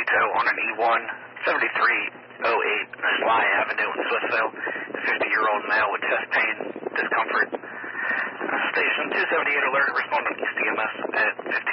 tow on an E1, 7308 Sly Avenue in Swissvale. A 50-year-old male with chest pain, discomfort. Station 278 alert, respond on EMS at 15.